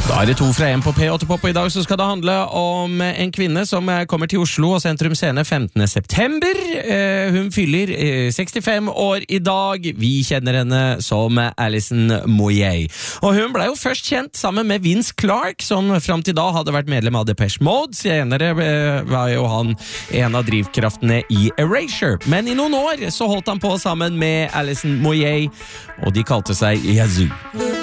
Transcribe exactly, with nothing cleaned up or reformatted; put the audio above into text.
Da er det to fra en på P åtte Pop, og i dag så skal det handle om en kvinne som kommer til Oslo og Sentrum Scene femtende september. Hun fyller sekstifem år i dag. Vi kjenner henne som Alison Moyet. Og hun ble jo først kjent sammen med Vince Clarke, som frem til da hadde vært medlem av Depeche Mode. Senere var jo han en av drivkraftene i Erasure. Men i noen år så holdt han på sammen med Alison Moyet, og de kalte seg Yazoo.